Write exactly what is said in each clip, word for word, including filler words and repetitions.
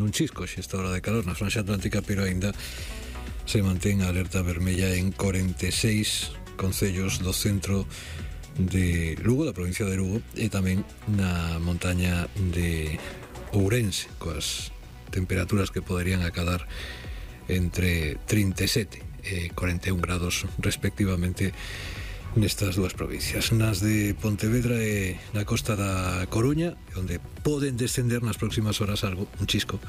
un chisco esta hora de calor na franxa atlántica, pero aínda se mantén a alerta vermella en corenta e seis concellos do centro de Lugo, da provincia de Lugo, e tamén na montaña de Ourense, coas temperaturas que poderían acadar entre trinta e sete e corenta e un grados respectivamente nestas dúas provincias. Nas de Pontevedra e na costa da Coruña, onde poden descender nas próximas horas algo, un chisco,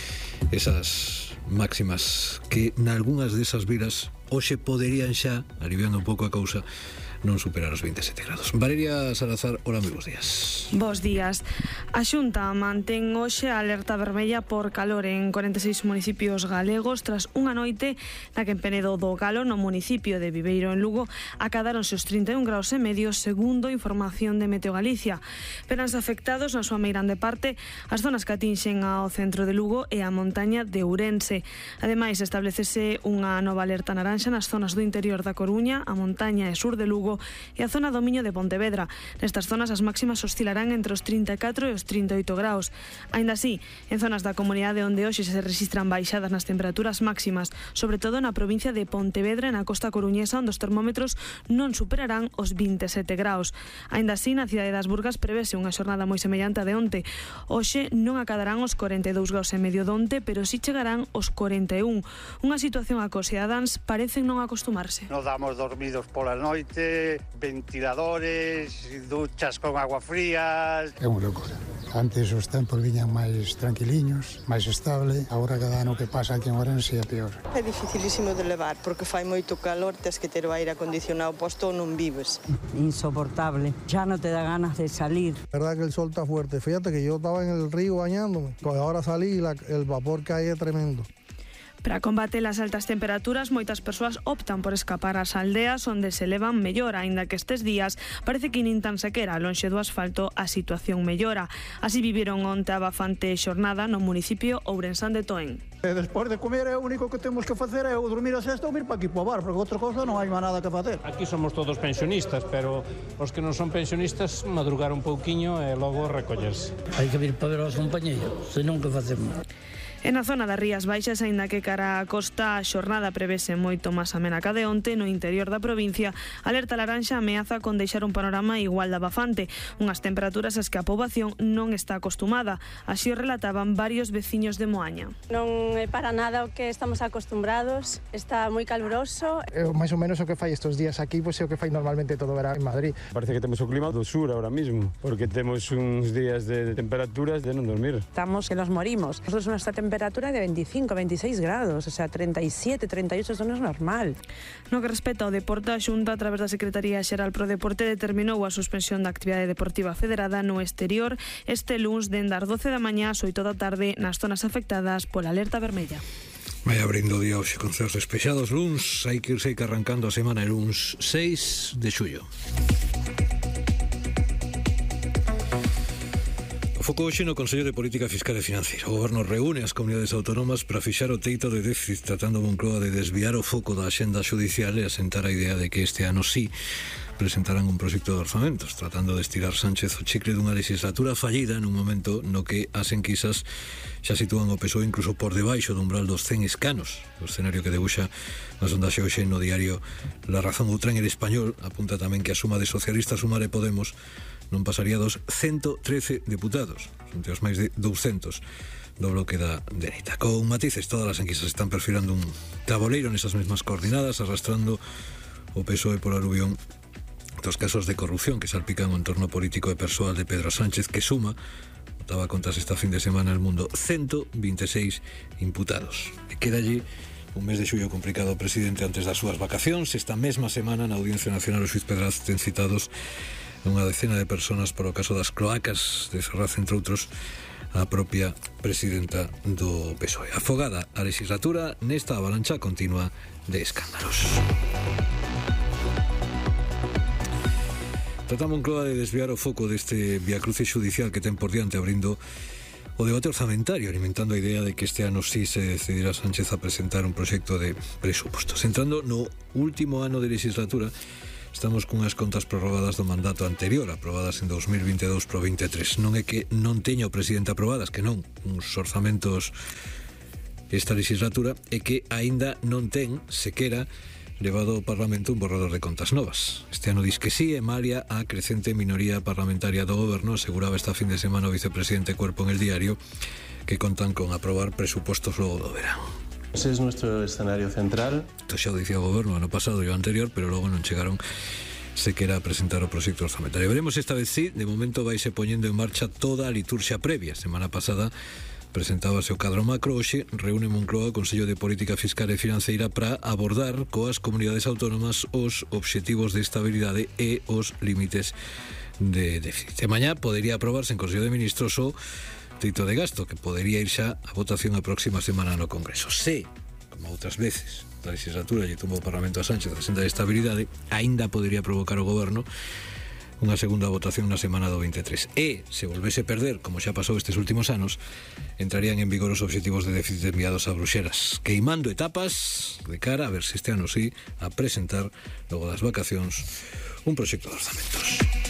esas máximas que nalgúnas desas vilas hoxe poderían xa, aliviando un pouco a cousa, non superar os vinte e sete grados. Valeria Salazar, hola, moi bons días. Bos días. A Xunta mantén hoxe a alerta vermella por calor en corenta e seis municipios galegos tras unha noite na que en Penedo do Galo, no municipio de Viveiro en Lugo, acadáronse os trinta e un graus e medio segundo información de Meteo Galicia. Peranse afectados na súa meirande parte as zonas que atinxen ao centro de Lugo e a montaña de Ourense. Ademais, establecese unha nova alerta naranxa nas zonas do interior da Coruña, a montaña e sur de Lugo e a zona do Miño de Pontevedra. Nestas zonas as máximas oscilarán entre os trinta e catro e os trinta e oito graus. Aínda así, en zonas da comunidade onde hoxe se registran baixadas nas temperaturas máximas, sobre todo na provincia de Pontevedra e na costa coruñesa, onde os termómetros non superarán os vinte e sete graus. Aínda así, na cidade das Burgas prevese unha xornada moi semellante a de onte. Hoxe non acadarán os corenta e dous graus e medio de onte, pero si chegarán os corenta e un. Unha situación a que os cidadáns parecen non acostumarse. Nos damos dormidos pola noite, ventiladores, duchas con agua frías. É unha locura. Antes os tempos viñan máis tranquiliños, máis estable. Agora cada ano que pasa aquí en Ourense é peor. É dificilísimo de levar porque fai moito calor, tes que ter o aire acondicionado posto ou non vives. Insoportable. Ya no te da ganas de salir. La verdad que el sol está fuerte. Fíjate que yo estaba en el río bañándome. Pues ahora salí y la, el vapor que hay es tremendo. Para combater as altas temperaturas, moitas persoas optan por escapar ás aldeas onde se levan mellor, aínda que estes días parece que nin tan sequera lonxe do asfalto a situación mellora. Así viviron onte a bafante xornada no municipio ourensán de Toén. E despois de comer, é o único que temos que facer é ou dormir a sesta ou vir para aquí para o bar, porque outra cosa non hai máis nada que facer. Aquí somos todos pensionistas, pero os que non son pensionistas madrugar un pouquiño e logo recollerse. Hai que vir para ver aos compañeiros, senón que facemos. E na zona das Rías Baixas, aínda que cara a costa a xornada prevese moito máis amena ca de onte, no interior da provincia, alerta laranxa ameaza con deixar un panorama igual de abafante, unhas temperaturas as que a poboación non está acostumada. Así o relataban varios veciños de Moaña. Non é para nada o que estamos acostumbrados, está moi caluroso. É máis ou menos o que fai estes días aquí, pois é o que fai normalmente todo o verán en Madrid. Parece que temos o clima do sur ahora mismo, porque temos uns días de temperaturas de non dormir. Estamos que nos morimos. Nosotros nuestra temperatura de veinticinco, veintiséis grados, o sea, treinta e siete, treinta e ocho, eso non é normal. No que respecta ao deporte, a Xunta, a través da Secretaría Xeral pro Deporte, determinou a suspensión da actividade deportiva federada no exterior este luns dende as doce da mañá ás oito da tarde nas zonas afectadas pola alerta vermella. Vai abrindo o día hoxe con ceos despexados. Luns hai que irse arrancando a semana el luns seis de xullo. O foco hoxe no Consello de Política Fiscal e Financiera. O Goberno reúne as comunidades autónomas para fixar o teito de déficit, tratando Moncloa de desviar o foco da axenda xudicial e asentar a idea de que este ano sí presentarán un proxecto de orzamentos, tratando de estirar Sánchez o chicle dunha legislatura fallida nun momento no que as enquisas xa sitúan o P S O E incluso por debaixo do umbral dos cen escanos. O escenario que debuxa a sondaxe hoxe no diario La Razón. Outra en El Español apunta tamén que a suma de socialistas, Sumar e Podemos non pasaría dos ciento trece deputados, fronte aos máis de douscentos do bloque da dereita. Con matices, todas as enquisas están perfilando un taboleiro nesas mesmas coordinadas, arrastrando o P S O E por aluvión dos casos de corrupción que salpican o entorno político e persoal de Pedro Sánchez, que suma, botaba contas esta fin de semana el mundo, ciento veintiséis imputados. E queda allí un mes de xullo complicado ao presidente antes das súas vacacións. Esta mesma semana na Audiencia Nacional o xuiz Pedraz ten citados unha decena de personas por o caso das cloacas de Ferraz, entre outros a propia presidenta do P S O E. Afogada a legislatura nesta avalancha continua de escándalos. Trata Moncloa de desviar o foco deste viacrucis judicial que ten por diante, abrindo o debate orzamentario, alimentando a idea de que este ano sí se decidirá Sánchez a presentar un proxecto de presupostos. Entrando no último ano de legislatura, estamos cunhas contas prorrogadas do mandato anterior, aprobadas en dos mil vinte e dous pro veintitrés. Non é que non teña o presidente aprobadas, que non, uns orzamentos esta legislatura, é que aínda non ten, sequera, levado ao Parlamento un borrador de contas novas. Este ano diz que sí, e malia a crecente minoría parlamentaria do goberno, aseguraba esta fin de semana o vicepresidente Cuerpo en El Diario, que contan con aprobar presupostos logo do verán. Ese es nuestro escenario central. Isto xa o dicía o goberno ano pasado e o anterior, pero logo non chegaron sequera a presentar o proxecto orzamentario. Veremos esta vez sí, de momento vaise poñendo en marcha toda a liturxia previa. Semana pasada presentábase o cadro macro, hoxe reúne Moncloa o Consello de Política Fiscal e Financeira para abordar coas comunidades autónomas os obxectivos de estabilidade e os límites de déficit. E mañá podería aprobarse en Consello de Ministros o teito de gasto, que podería ir xa a votación a próxima semana no Congreso. Se, como outras veces, da legislatura lle tomou o Parlamento a Sánchez a senda de estabilidade, aínda podería provocar o goberno unha segunda votación na semana do veintitrés. E, se volvese perder, como xa pasou estes últimos anos, entrarían en vigor os obxectivos de déficit enviados a Bruxelas, queimando etapas de cara a ver se este ano sí a presentar, logo das vacacións, un proxecto de orzamentos.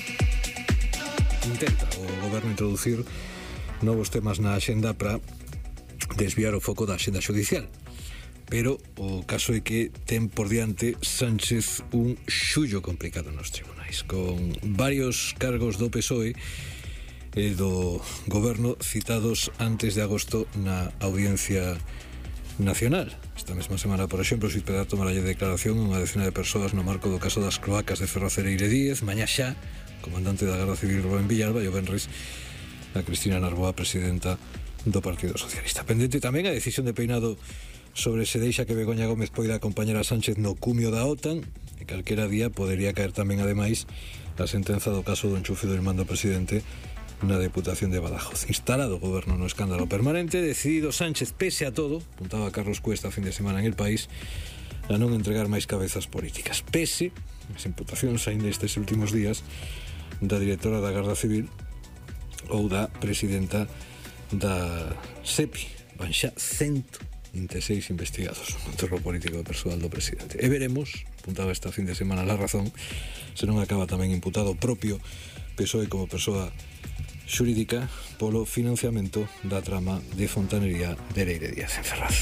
Intenta o goberno introducir novos temas na axenda para desviar o foco da axenda judicial, pero o caso é que ten por diante Sánchez un xullo complicado nos tribunais, con varios cargos do P S O E e do goberno citados antes de agosto na Audiencia Nacional. Esta mesma semana, por exemplo, o xuíz Pedra tomaralle declaración a unha decena de persoas no marco do caso das cloacas de Ferrocereire Díez. Mañá xa, comandante da Garda Civil Rubén Villalba, e o venres a Cristina Narboa, presidenta do Partido Socialista. Pendente tamén a decisión de Peinado sobre se deixa que Begoña Gómez poida acompañar a Sánchez no cumio da OTAN, e calquera día podería caer tamén, ademais, a sentenza do caso do enchufe do irmán do presidente na Deputación de Badajoz. Instalado o goberno no escándalo permanente, decidido Sánchez, pese a todo, apuntaba Carlos Cuesta a fin de semana en El País, a non entregar máis cabezas políticas, pese as imputacións aínda estes últimos días da directora da Garda Civil ou da presidenta da SEPI. Van xa ciento vinte e seis investigados no terror político e persoal do presidente. E veremos, apuntaba esta fin de semana La Razón, se non acaba tamén imputado o propio P S O E como persoa xurídica polo financiamento da trama de fontanería de Leire Díaz en Ferraz.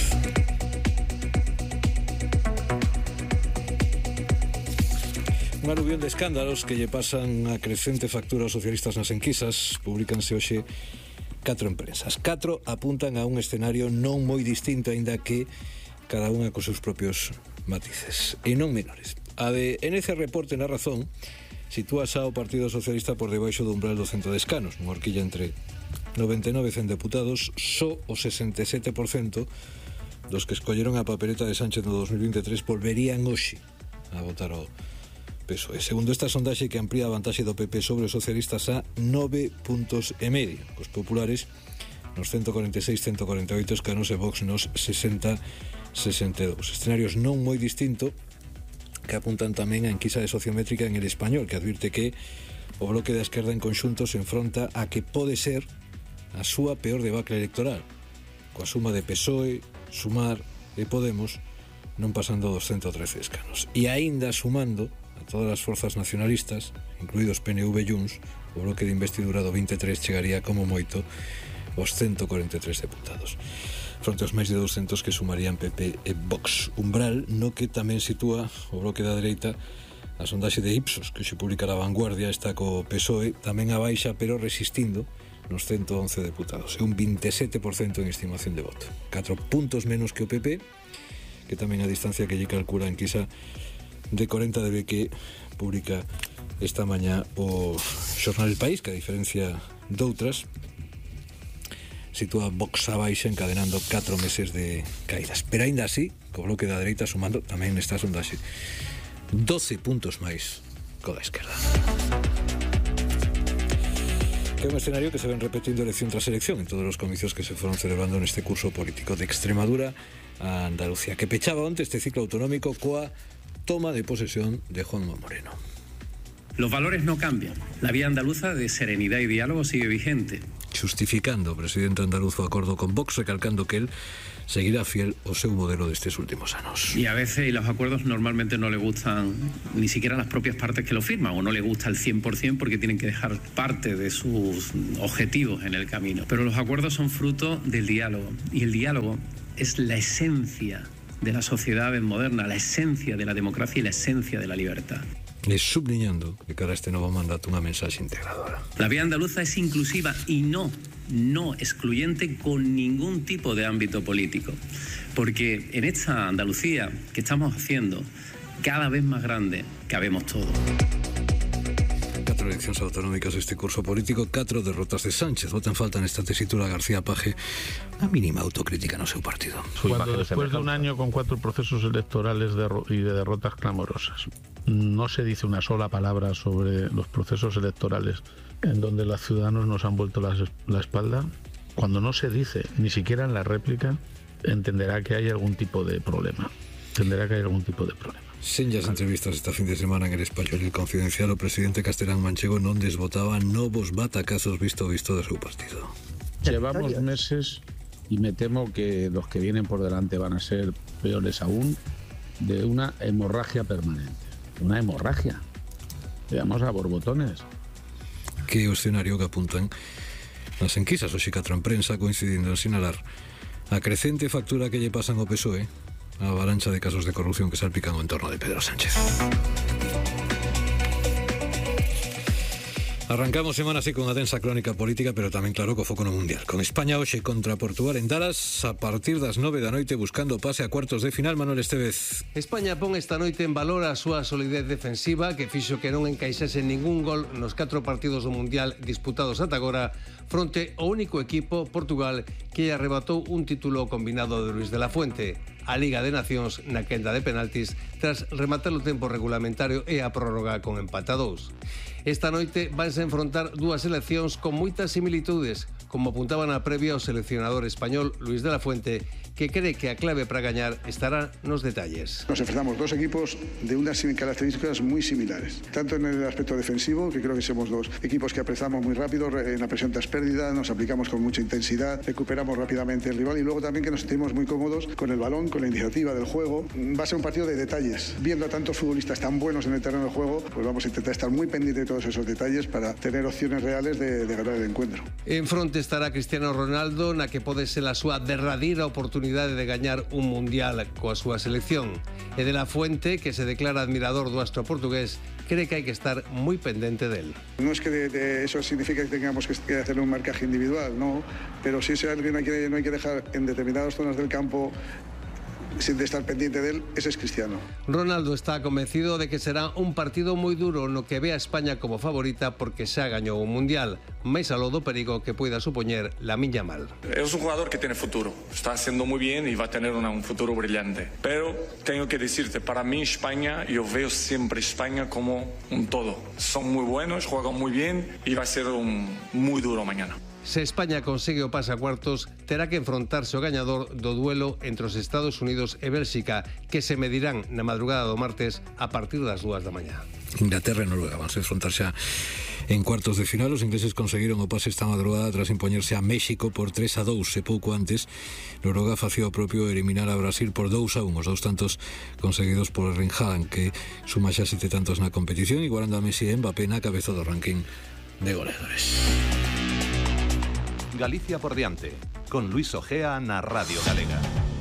Un aluvión de escándalos que lle pasan a crecente factura aos socialistas nas enquisas. Publicanse hoxe catro empresas. Catro apuntan a un escenario non moi distinto, aínda que cada unha cos seus propios matices, e non menores. A de N C Reporte na Razón sitúa xa o Partido Socialista por debaixo do umbral do cento de escanos, unha horquilla entre noventa e nove e cen deputados. Só o sesenta e sete por cento dos que escolleron a papeleta de Sánchez no dos mil veintitrés volverían hoxe a votar o P S O E. Segundo esta sondaxe, que amplía a vantaxe do P P sobre os socialistas a nove puntos e medio, cos populares nos ciento cuarenta e seis a ciento cuarenta e oito escanos e Vox nos sesenta a sesenta e dous. Escenarios non moi distinto que apuntan tamén a enquisa de sociométrica en El Español, que advirte que o bloque da esquerda en conxunto se enfronta a que pode ser a súa peor debacle electoral, coa suma de P S O E, Sumar e Podemos non pasando dos ciento trece escanos. E aínda sumando a todas as forzas nacionalistas, incluídos P N V e Junts, o bloque de investidura do veintitrés chegaría como moito aos ciento cuarenta e tres deputados, fronte aos máis de doscentos que sumarían P P e Vox. Umbral no que tamén sitúa o bloque da dereita. A sondaxe de Ipsos, que se publica a Vanguardia, está co P S O E tamén a baixa, pero resistindo nos ciento once deputados, e un vinte e sete por cento en estimación de voto, catro puntos menos que o P P, que tamén a distancia que lle calcula en quizá de corenta debe que publica esta mañá o xornal El País, que a diferencia doutras sitúa Vox a baixa, encadenando catro meses de caídas, pero aínda así co bloque da dereita sumando tamén nesta sondaxe doce puntos máis co da esquerda. Que é un escenario que se ven repetindo elección tras elección en todos os comicios que se foron celebrando neste curso político de Extremadura a Andalucía, que pechaba onte este ciclo autonómico coa toma de posesión de Juanma Moreno. Los valores no cambian. La vía andaluza de serenidad y diálogo sigue vigente. xustificando o presidente andaluz o acordo con Vox, recalcando que él seguirá fiel ao seu modelo destes últimos anos. Y a veces los acuerdos normalmente no le gustan ni siquiera las propias partes que lo firman, o no le gusta el cien por ciento porque tienen que dejar parte de sus objetivos en el camino. Pero los acuerdos son fruto del diálogo, y el diálogo es la esencia de la sociedad moderna, la esencia de la democracia y la esencia de la libertad. E subliñando que cara a este novo mandato unha mensaxe integradora. La vía andaluza es inclusiva y no, no excluyente con ningún tipo de ámbito político. Porque en esta Andalucía que estamos haciendo, cada vez más grande, cabemos todos. Catro eleccións autonómicas este curso político, catro derrotas de Sánchez. Bota en falta nesta tesitura García Paje a mínima autocrítica no seu partido. Cuando después de un año con cuatro procesos electorales de y de derrotas clamorosas, no se dice una sola palabra sobre los procesos electorales en donde los ciudadanos nos han vuelto la, la espalda, cuando no se dice ni siquiera en la réplica, entenderá que hay algún tipo de problema. Entenderá que hay algún tipo de problema. Senllas entrevistas esta fin de semana en El Español e El Confidencial, o presidente Castelán Manchego non desbotaba novos batacazos visto visto de seu partido. Llevamos meses y me temo que los que vienen por delante van a ser peores aún, de una hemorragia permanente. Una hemorragia. Veamos a borbotones. Que o escenario que apuntan nas enquisas, o xicatro en prensa, coincidindo en sinalar a crecente factura que lle pasan ao P S O E, a avalancha de casos de corrupción que salpican o entorno de Pedro Sánchez. Arrancamos semana así con a densa crónica política, pero tamén claro co foco no Mundial. Con España hoxe contra Portugal en Dallas a partir das nove da noite buscando pase a cuartos de final. Manuel Estevez. España pon esta noite en valor a súa solidez defensiva, que fixo que non encaixase ningún gol nos catro partidos do Mundial disputados ata agora, fronte ao único equipo, Portugal, que arrebatou un título combinado de Luis de la Fuente, a Liga de Nacións na quenda de penaltis tras rematar o tempo regulamentario e a prórroga con empate a dous. Esta noite vanse enfrontar dúas seleccións con moitas similitudes, como apuntaba na previa o seleccionador español Luis de la Fuente, que cree que a clave para gañar estará nos detalles. Nos enfrentamos dos equipos de unas características muy similares, tanto en el aspecto defensivo, que creo que somos dos equipos que apresamos muy rápido, en la presión tras pérdida, nos aplicamos con mucha intensidad, recuperamos rápidamente el rival, y luego también que nos sentimos muy cómodos con el balón, con la iniciativa del juego. Va a ser un partido de detalles. Viendo a tantos futbolistas tan buenos en el terreno de juego, pues vamos a intentar estar muy pendientes de todos esos detalles para tener opciones reales de, de ganar el encuentro. En fronte estará Cristiano Ronaldo, na que pode ser a súa derradeira oportunidade de gañar un mundial coa súa selección. E de la Fuente, que se declara admirador do astro portugués, cree que hai que estar moi pendente del. No es que de, de eso significa que tengamos que hacer un marcaje individual, no, pero si es alguien que no hay que dejar en determinadas zonas del campo sin de estar pendiente de él, ese es Cristiano. Ronaldo está convencido de que será un partido moi duro no que ve a España como favorita porque xa gañou un mundial, máis aló do perigo que pueda supoñer Lamine Yamal. Es un jugador que tiene futuro, está haciendo muy bien y va a tener una, un futuro brillante. Pero tengo que decirte, para mí España, yo veo siempre España como un todo. Son muy buenos, juegan muy bien y va a ser un muy duro mañana. Se España consigue o pase a cuartos, terá que enfrontarse ao gañador do duelo entre os Estados Unidos e Bélxica, que se medirán na madrugada do martes a partir das dúas da mañá. Inglaterra e Noruega van a enfrontar xa en cuartos de final. Os ingleses conseguiron o pase esta madrugada tras impoñerse a México por tres a dous, e pouco antes Noruega facía o propio eliminar a Brasil por dous a un, os dous tantos conseguidos por Erling Haaland, que suma xa sete tantos na competición, igualando a Messi e Mbappé na cabeza do ranking de goleadores. Galicia por diante, con Luis Ojea na Radio Galega.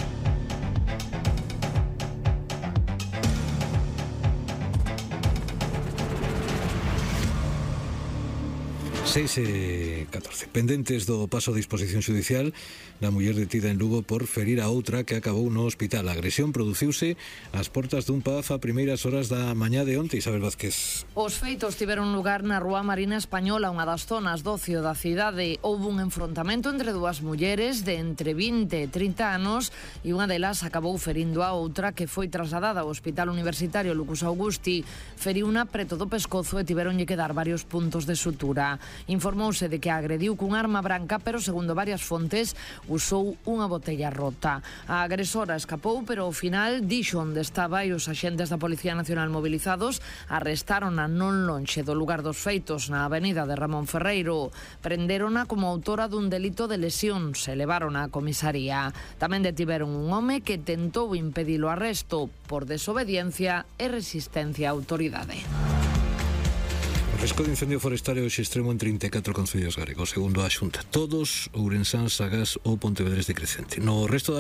seis e catorce. Pendentes do paso a disposición judicial da muller detida en Lugo por ferir a outra que acabou no hospital. A agresión produciuse ás portas dun pub a primeiras horas da mañá de onte. Isabel Vázquez. Os feitos tiveron lugar na Rúa Marina Española, unha das zonas do ocio da cidade. Houbo un enfrontamento entre dúas mulleres de entre vinte e trinta anos e unha delas acabou ferindo a outra, que foi trasladada ao Hospital Universitario Lucas Augusti. Feriuna preto do pescozo e tiveronlle que dar varios puntos de sutura. Informouse de que agrediu cun arma branca, pero segundo varias fontes usou unha botella rota. A agresora escapou, pero ao final dixo onde estaba e os axentes da Policía Nacional mobilizados arrestárona non lonxe do lugar dos feitos, na avenida de Ramón Ferreiro. Prendérona como autora dun delito de lesións e levarona á comisaría. Tamén detiveron un home que tentou impedir o arresto por desobediencia e resistencia á autoridade. O risco de incendio forestal é hoxe extremo en trinta e catro concellos galegos, segundo a Xunta. Todos Ourensán, Sagás ou Pontevedrés decrecente. No resto da